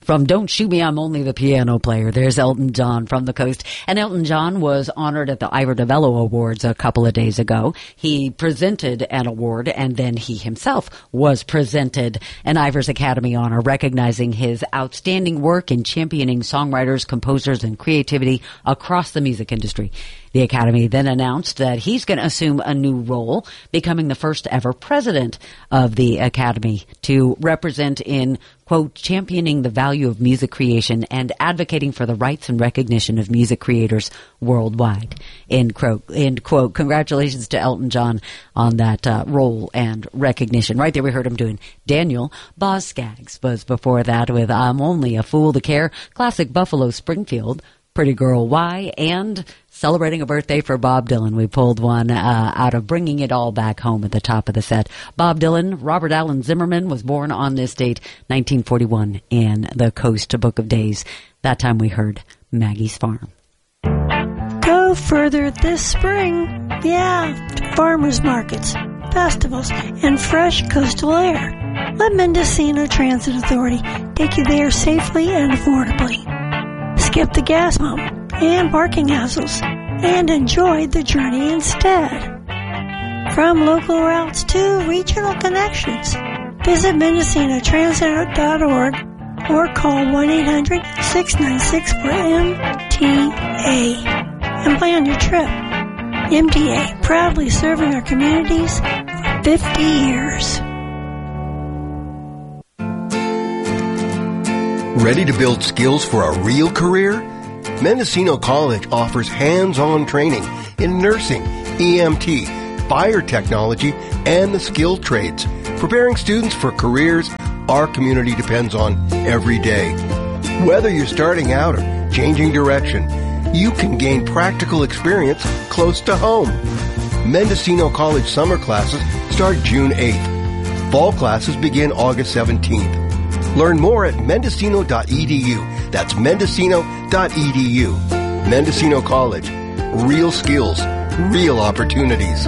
From Don't Shoot Me, I'm Only the Piano Player. There's Elton John from the Coast. And Elton John was honored at the Ivor Novello Awards a couple of days ago. He presented an award, and then he himself was presented an Ivors Academy honor, recognizing his outstanding work in championing songwriters, composers, and creativity across the music industry. The Academy then announced that he's going to assume a new role, becoming the first ever president of the Academy to represent in, quote, championing the value of music creation and advocating for the rights and recognition of music creators worldwide, end quote. Congratulations to Elton John on that role and recognition. Right there we heard him doing Daniel. Boz Scaggs was before that with I'm Only a Fool to Care, classic Buffalo Springfield, Pretty Girl Why, and celebrating a birthday for Bob Dylan. We pulled one out of Bringing It All Back Home at the top of the set. Bob Dylan, Robert Allen Zimmerman, was born on this date, 1941, in the Coast Book of Days. That time we heard Maggie's Farm. Go further this spring. Yeah, to farmers markets, festivals, and fresh coastal air. Let Mendocino Transit Authority take you there safely and affordably. Skip the gas pump and parking hassles and enjoy the journey instead. From local routes to regional connections, visit MendocinoTransit.org or call 1-800-696-4MTA and plan your trip. MTA, proudly serving our communities for 50 years. Ready to build skills for a real career? Mendocino College offers hands-on training in nursing, EMT, fire technology, and the skilled trades, preparing students for careers our community depends on every day. Whether you're starting out or changing direction, you can gain practical experience close to home. Mendocino College summer classes start June 8th. Fall classes begin August 17th. Learn more at Mendocino.edu. That's Mendocino.edu. Mendocino College. Real skills, real opportunities.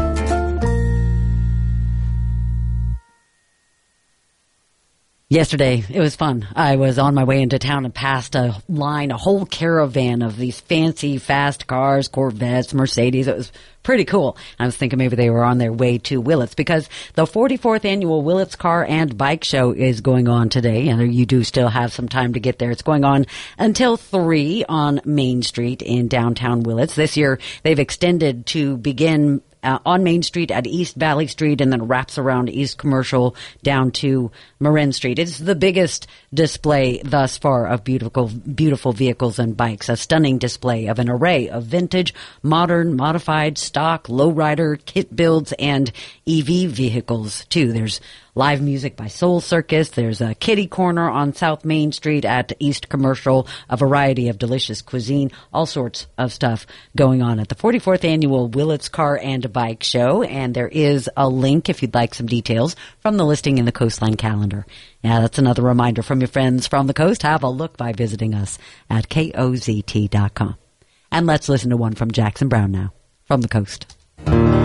Yesterday, it was fun. I was on my way into town and passed a whole caravan of these fancy, fast cars, Corvettes, Mercedes. It was pretty cool. I was thinking maybe they were on their way to Willits because the 44th annual Willits Car and Bike Show is going on today, and you do still have some time to get there. It's going on until 3 on Main Street in downtown Willits. This year, they've extended to begin on Main Street at East Valley Street and then wraps around East Commercial down to Marin Street. It's the biggest display thus far of beautiful vehicles and bikes. A stunning display of an array of vintage, modern, modified, stock, lowrider, kit builds, and EV vehicles too. There's live music by Soul Circus. There's a kitty corner on South Main Street at East Commercial, a variety of delicious cuisine, all sorts of stuff going on at the 44th annual Willits Car and Bike Show. And there is a link if you'd like some details from the listing in the Coastline calendar. Yeah, that's another reminder from your friends from the coast. Have a look by visiting us at KOZT.com. And let's listen to one from Jackson Browne now from the coast.